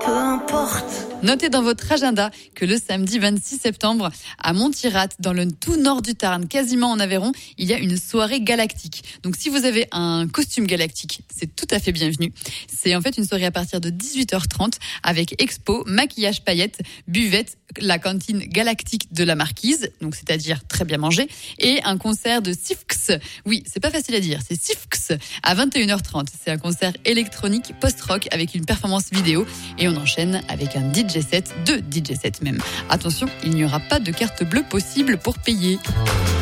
peu importe. Notez dans votre agenda que le samedi 26 septembre, à Montirat, dans le tout nord du Tarn, quasiment en Aveyron, il y a une soirée galactique. Donc si vous avez un costume galactique, c'est tout à fait bienvenu. C'est en fait une soirée à partir de 18h30 avec expo, maquillage paillettes, buvette, la cantine galactique de la Marquise, donc c'est-à-dire très bien mangé, et un concert de Sifx. Oui, c'est pas facile à dire, c'est Sifx à 21h30. C'est un concert électronique post-rock avec une performance vidéo et on enchaîne avec un DJ set, 2 DJ sets même. Attention, il n'y aura pas de carte bleue possible pour payer.